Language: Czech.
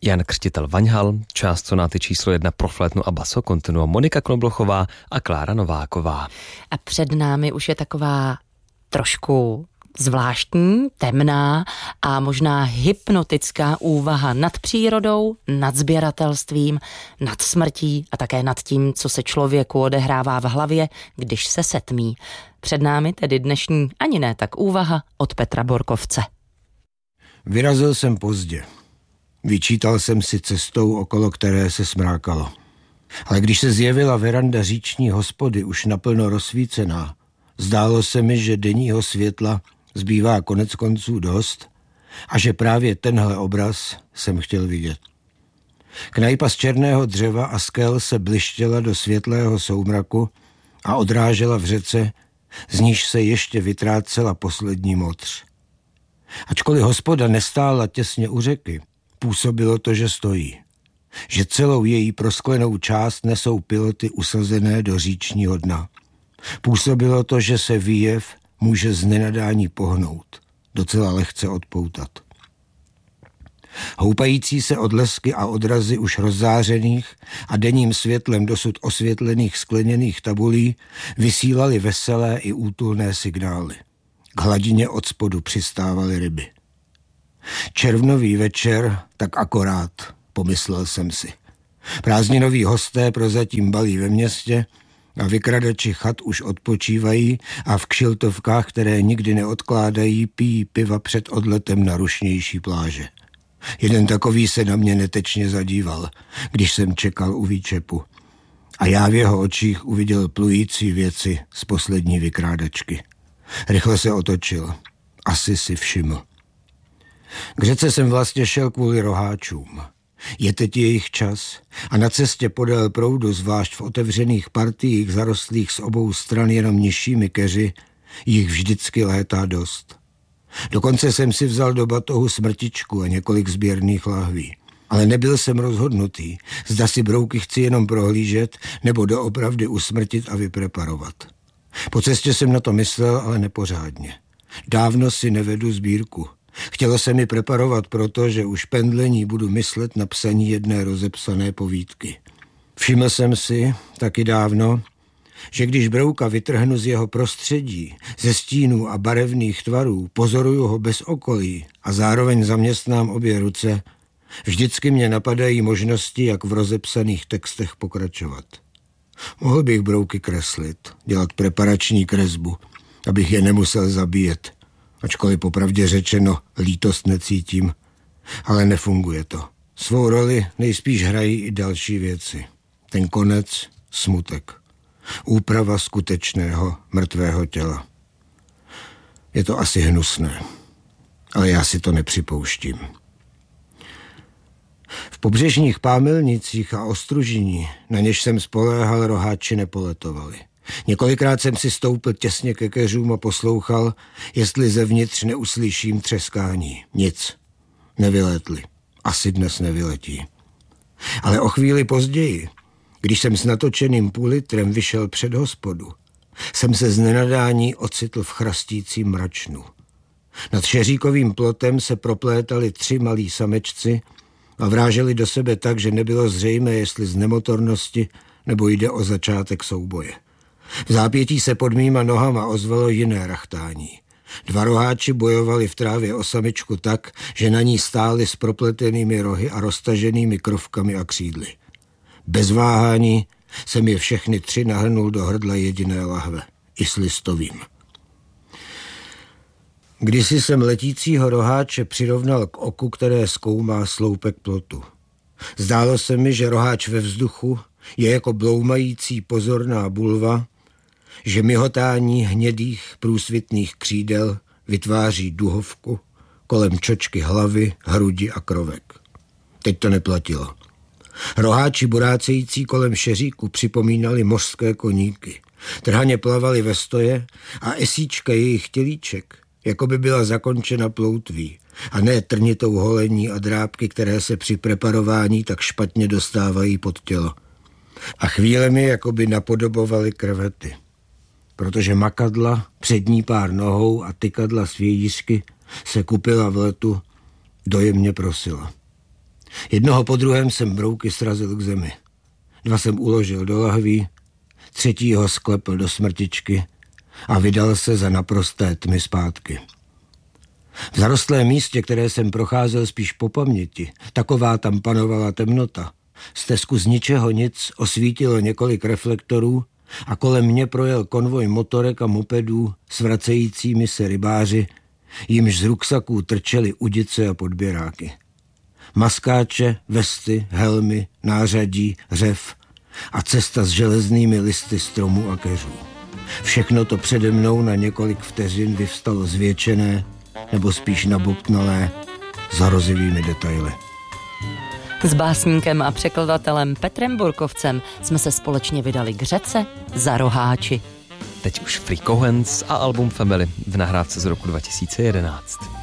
Jan Křtitel Vaňhal, část sonáty číslo 1 pro flétnu a baso, kontinuum Monika Knoblochová a Klára Nováková. A před námi už je taková trošku zvláštní, temná a možná hypnotická úvaha nad přírodou, nad sběratelstvím, nad smrtí a také nad tím, co se člověku odehrává v hlavě, když se setmí. Před námi tedy dnešní ani ne tak úvaha od Petra Borkovce. Vyrazil jsem pozdě. Vyčítal jsem si cestou, okolo které se smrákalo. Ale když se zjevila veranda říční hospody už naplno rozsvícená, zdálo se mi, že denního světla zbývá konec konců dost a že právě tenhle obraz jsem chtěl vidět. Knajpa z černého dřeva a skel se blištěla do světlého soumraku a odrážela v řece, z níž se ještě vytrácela poslední modř. Ačkoliv hospoda nestála těsně u řeky, působilo to, že stojí. Že celou její prosklenou část nesou piloty usazené do říčního dna. Působilo to, že se výjev může z nenadání pohnout, docela lehce odpoutat. Houpající se odlesky a odrazy už rozzářených a denním světlem dosud osvětlených skleněných tabulí vysílaly veselé i útulné signály. K hladině od spodu přistávaly ryby. Červnový večer, tak akorát, pomyslel jsem si. Prázdninoví hosté prozatím balí ve městě a vykradači chat už odpočívají a v kšiltovkách, které nikdy neodkládají, pijí piva před odletem na rušnější pláže. Jeden takový se na mě netečně zadíval, když jsem čekal u výčepu. A já v jeho očích uviděl plující věci z poslední vykrádačky. Rychle se otočil. Asi si všiml. K řece jsem vlastně šel kvůli roháčům. Je teď jejich čas a na cestě podél proudu, zvlášť v otevřených partiích zarostlých z obou stran jenom nižšími keři, jich vždycky létá dost. Dokonce jsem si vzal do batohu smrtičku a několik sběrných lahví. Ale nebyl jsem rozhodnutý, zda si brouky chci jenom prohlížet nebo doopravdy usmrtit a vypreparovat. Po cestě jsem na to myslel, ale nepořádně. Dávno si nevedu sbírku. Chtělo se mi preparovat proto, že už pendlení budu myslet na psaní jedné rozepsané povídky. Všiml jsem si, taky dávno, že když brouka vytrhnu z jeho prostředí, ze stínů a barevných tvarů, pozoruju ho bez okolí a zároveň zaměstnám obě ruce, vždycky mě napadají možnosti, jak v rozepsaných textech pokračovat. Mohl bych brouky kreslit, dělat preparační kresbu, abych je nemusel zabíjet, ačkoliv popravdě řečeno lítost necítím, ale nefunguje to. Svou roli nejspíš hrají i další věci. Ten konec, smutek. Úprava skutečného mrtvého těla. Je to asi hnusné, ale já si to nepřipouštím. V pobřežních Pámilnicích a Ostružiní, na něž jsem spoléhal, roháči nepoletovali. Několikrát jsem si stoupil těsně ke keřům a poslouchal, jestli zevnitř neuslyším třeskání. Nic. Nevylétli. Asi dnes nevyletí. Ale o chvíli později, když jsem s natočeným půlitrem vyšel před hospodu, jsem se z nenadání ocitl v chrastícím mračnu. Nad šeříkovým plotem se proplétali 3 malí samečci a vráželi do sebe tak, že nebylo zřejmé, jestli z nemotornosti nebo jde o začátek souboje. V zápětí se pod mýma nohama ozvalo jiné rachtání. 2 roháči bojovali v trávě o samičku tak, že na ní stáli s propletenými rohy a roztaženými krovkami a křídly. Bez váhání jsem je všechny 3 nahrnul do hrdla jediné lahve, i s listovým. Kdysi jsem letícího roháče přirovnal k oku, které zkoumá sloupek plotu. Zdálo se mi, že roháč ve vzduchu je jako bloumající pozorná bulva, že mihotání hnědých průsvitných křídel vytváří duhovku kolem čočky hlavy, hrudi a krovek. Teď to neplatilo. Roháči burácející kolem šeříku připomínali mořské koníky. Trhaně plavali ve stoje a esíčka jejich tělíček jako by byla zakončena ploutví a ne trnitou holení a drápky, které se při preparování tak špatně dostávají pod tělo. A chvílemi jako by napodobovaly krevety. Protože makadla, přední pár nohou a tykadla z vějířky se kupila v letu, dojemně prosila. Jednoho po druhém jsem brouky srazil k zemi. 2 jsem uložil do lahví, 3. sklepl do smrtičky a vydal se za naprosté tmy zpátky. V zarostlém místě, které jsem procházel spíš po paměti, taková tam panovala temnota. Stezku z ničeho nic osvítilo několik reflektorů a kolem mě projel konvoj motorek a mopedů s vracejícími se rybáři, jimž z ruksaků trčely udice a podběráky. Maskáče, vesty, helmy, nářadí, řev a cesta s železnými listy stromů a keřů. Všechno to přede mnou na několik vteřin vyvstalo zvětšené, nebo spíš nabobtnalé, s hrozivými detaily. S básníkem a překladatelem Petrem Burkovcem jsme se společně vydali k řece za roháči. Teď už Freak Owens a album Family v nahrávce z roku 2011.